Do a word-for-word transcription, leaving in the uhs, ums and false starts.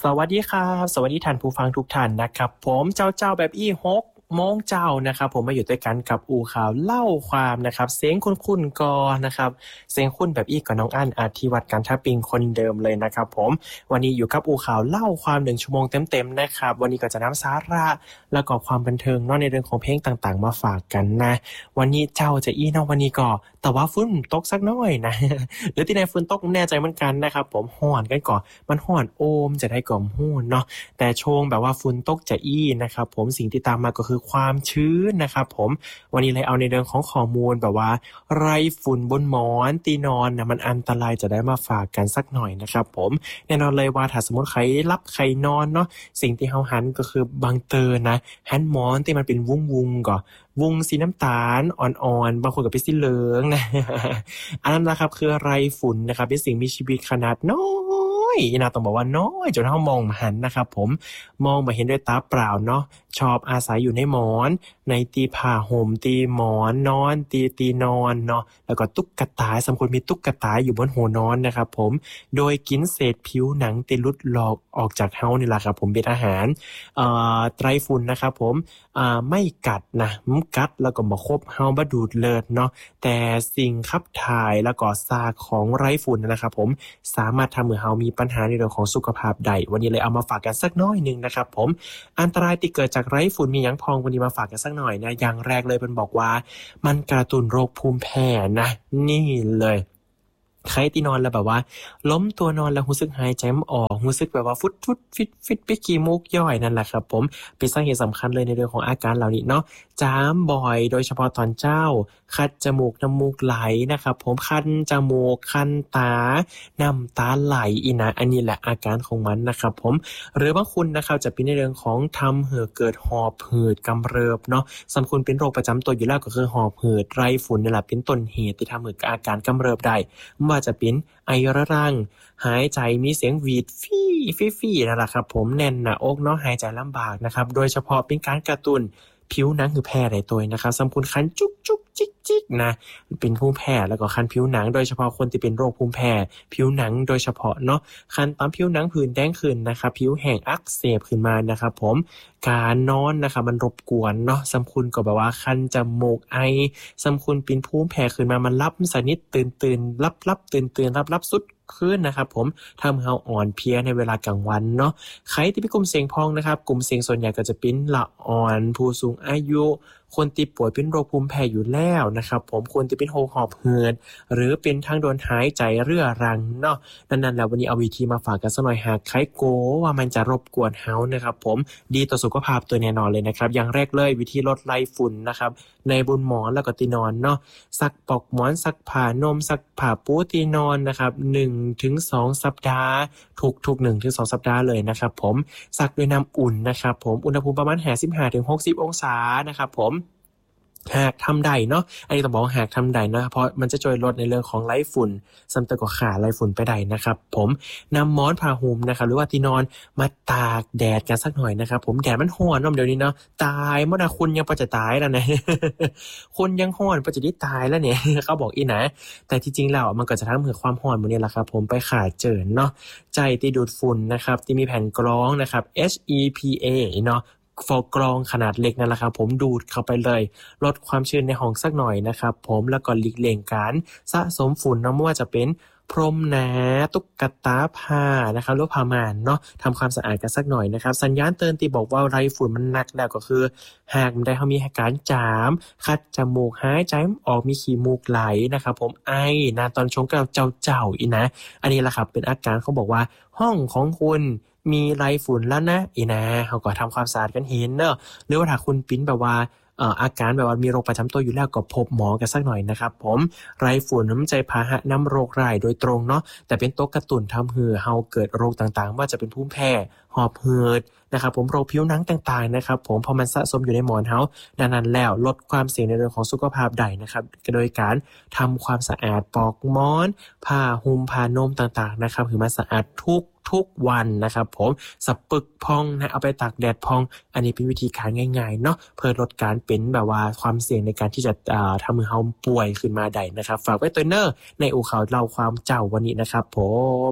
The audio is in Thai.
สวัสดีครับสวัสดีท่านผู้ฟังทุกท่านนะครับผมเจ้าเจ้าแบบอี้ฮกโมงเจ้านะครับผมมาอยู่ด้วยกันกับอูข่าวเล่าความนะครับเสียงคุ้นๆกอนะครับเสียงคุ้นแบบอี้กับน้องอั้นอาทิวัตรกันทับปิงคนเดิมเลยนะครับผมวันนี้อยู่กับอูข่าวเล่าความหนึ่งชั่วโมงเต็มๆนะครับวันนี้ก็จะนำสาระแล้วก็ความบันเทิงเนาะในเรื่องของเพลงต่างๆมาฝากกันนะวันนี้เจ้าจะอี้เนาะวันนี้ก็แต่ว่าฝนตกสักหน่อยนะ หรือที่ไหนฝนตกแน่ใจเหมือนกันนะครับผมฮ้อนกันก่อนมันฮ้อนโอมจะได้ก่อมฮู้เนาะแต่ช่วงแบบว่าฝนตกจะอี้นะครับผมสิ่งที่ตามมาก็คือความชื้นนะครับผมวันนี้เลยเอาในเรื่องของข้อมูลแบบว่าไรฝุ่นบนหมอนตีนอนนะมันอันตรายจะได้มาฝากกันสักหน่อยนะครับผมแน่นอนเลยว่าถ้าสมมติใครรับใครนอนเนาะสิ่งที่เฮาหันก็คือบางเตอนะหันหมอนที่มันเป็นวุ้งๆก่อนวุ้งสีน้ำตาลอ่อนๆบางคนก็เป็นสีเหลืองนะ อันนั้นนะครับคือไรฝุ่นนะครับเป็นสิ่งมีชีวิตขนาดน้อยนะต้องบอกว่าน้อยจนเฮามองมาหันนะครับผมมองมาเห็นด้วยตาเปล่าเนาะชอบอาศัยอยู่ในหมอนในตีผ้าห่มตีหมอนนอนตีตีนอนเนาะแล้วก็ตุ๊กตาสำคัญมีตุ๊กตาอยู่บนหัวนอนนะครับผมโดยกินเศษผิวหนังที่หลุดหลอกออกจากเฮานี่แหละครับผมเป็นอาหารเอ่อไตรฝุ่นนะครับผมอ่าไม่กัดนะมันกัดแล้วก็บ่คบเฮาบ่ดูดเลิศเนาะแต่สิ่งขับถ่ายแล้วก็ซากของไรฝุ่นนะครับผมสามารถทำให้เฮามีปัญหาในเรื่องของสุขภาพได้วันนี้เลยเอามาฝากกันสักน้อยนึงนะครับผมอันตรายที่เกิดจากไรฝุ่นมีหยังพองวันนี้มาฝากกันสักหน่อยนะอย่างแรกเลยเป็นบอกว่ามันกระตุ้นโรคภูมิแพ้นะนี่เลยใครที่นอนแล้วแบบว่าล้มตัวนอนแล้วรู้สึกหายใจไม่ออกรู้สึกแบบว่าฟุดฟุดฟิตฟิตไปขี้มูกย่อยนั่นแหละครับผมเป็นสาเหตุสำคัญเลยในเรื่องของอาการเหล่านี้เนาะจามบ่อยโดยเฉพาะตอนเจ้าคัดจมูกน้ำมูกไหลนะครับผมคันจมูกคันตาน้ำตาไหลอีนะอันนี้แหละอาการของมันนะครับผมหรือบางคนนะครับจะเป็นในเรื่องของทำให้เกิดหอบหืดกำเริบเนาะสำคัญเป็นโรคประจำตัวอยู่แล้วก็คือหอบหืดไรฝุ่นนี่แหละเป็นต้นเหตุที่ทำให้อาการกำเริบได้ว่าจะเป็นไอระรังหายใจมีเสียงหวีดฟี่ฟี่ฟี่นั่นแหละครับผมแน่นหน้าอกเนาะหายใจลำบากนะครับโดยเฉพาะเป็นการกระตุ้นผิวหนังคือแพ้ได้ตัวนะครับสำคัญคันจุกจุกจิกจิกนะเป็นภูมิแพ้แล้วก็คันผิวหนังโดยเฉพาะคนที่เป็นโรคภูมิแพ้ผิวหนังโดยเฉพาะเนาะคันตามผิวหนังผื่นแดงขึ้นนะครับผิวแห้งอักเสบขึ้นมานะครับผมการนอนนะครับมันรบกวนเนาะสำคัญก็แบบว่าคันจมูกไอสำคัญเป็นภูมิแพ้ขึ้นมามันรับสนิทตื่นๆรับๆตื่นๆรับๆสุดขึ้นนะครับผมทำให้เราอ่อนเพลียในเวลากลางวันเนาะใครที่เป็นกลุ่มเสี่ยงพองนะครับกลุ่มเสี่ยงส่วนใหญ่ก็จะเป็นละอ่อนผู้สูงอายุคนที่ป่วยเป็นโรคภูมิแพ้อยู่แล้วนะครับผมคนที่เป็นโรคหอบหืดหรือเป็นทางเดินหายใจเรื้อรังเนาะนั่นๆแล้ววันนี้เอาวิธีมาฝากกันสักหน่อยหากใครโกว่ามันจะรบกวนเฮานะครับผมดีต่อสุขภาพตัวแน่นอนเลยนะครับอย่างแรกเลยวิธีลดไรฝุ่นนะครับในบนหมอนแล้วก็ที่นอนเนาะซักปลอกหมอนซักผ้านมซักผ้าปูที่นอนนะครับหนึ่งถึงสองสัปดาห์ทุกๆ หนึ่งถึงสอง สัปดาห์เลยนะครับผมซักด้วยน้ำอุ่นนะครับผมอุณหภูมิประมาณห้าสิบห้าถึงหกสิบองศานะครับผมหากทำได้เนาะอันนี้ต้องบอกหากทำได้นะเพราะมันจะช่วยลดในเรื่องของไรฝุ่นซ้ำเติมก็ขาไรฝุ่นไปได้นะครับผมนำหมอนผ้าห่มนะครับหรือว่าที่นอนมาตากแดดกันสักหน่อยนะครับผมแดดมันร้อนเนาะเดี๋ยวนี้เนาะตายหมดนะคุณยังพอจะตายแล้วนะ คนยังร้อนพอจะได้ตายแล้วเนี่ย เขาบอกอีนะแต่ที่จริงแล้วมันก็จะทำให้ความร้อนพวกนี้แหละครับผมไปขาดเจิญเนาะใจที่ดูดฝุ่นนะครับที่มีแผ่นกรองนะครับ เอช อี พี เอ เนาะฟอกกรองขนาดเล็กนั่นแหละครับผมดูดเข้าไปเลยลดความชื้นในห้องสักหน่อยนะครับผมแล้วก็หลีกเลี่ยงการสะสมฝุ่นนะไม่ว่าจะเป็นพรมหนาตุ๊กตาผ้านะครับหรือผ้าม่านเนาะทำความสะอาดกันสักหน่อยนะครับสัญญาณเตือนที่บอกว่าไรฝุ่นมันหนักแล้วก็คือหากมันได้เขามีอาการจามคัดจมูกหายใจออกมีขี้มูกไหลนะครับผมไอนะตอนชงกับเจ้าเจ้าอีนะอันนี้แหละครับเป็นอาการเขาบอกว่าห้องของคุณมีไรฝุ่นแล้วนะอีนะเขาก็ทำความสะอาดกันเห็นเนอะหรือว่าถ้าคุณปิ้นแบบว่าเอ่ออาการแบบว่ามีโรคประจำตัวอยู่แล้วก็พบหมอกันสักหน่อยนะครับผมไรฝุ่นน้ำใจพาหะนำโรคร้ายโดยตรงเนาะแต่เป็นตัวกระตุ้นทำให้เฮาเกิดโรคต่างๆว่าจะเป็นภูมิแพ้หอบหืดนะครับผมโรคผิวหนังต่างๆนะครับผมพอมันสะสมอยู่ในหมอนเฮาดังนั้นแล้วลดความเสี่ยงในเรื่องของสุขภาพได้นะครับโดยการทำความสะอาดปลอกหมอนผ้าห่มผ้านมต่างๆนะครับคือมันสะอาดทุกทุกวันนะครับผมสปึกพองนะเอาไปตากแดดพองอันนี้เป็นวิธีการง่ายๆเนาะเพื่อลดการเป็นแบบว่าความเสี่ยงในการที่จะอ่าทำให้เฮาป่วยขึ้นมาได้นะครับฝากไว้ตัวเนอร์ในอู่ข่าวเล่าความเจ้าวันนี้นะครับผม